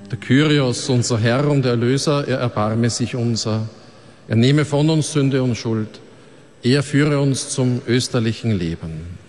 Der Kyrios, unser Herr und Erlöser, er erbarme sich unser. Er nehme von uns Sünde und Schuld. Er führe uns zum österlichen Leben.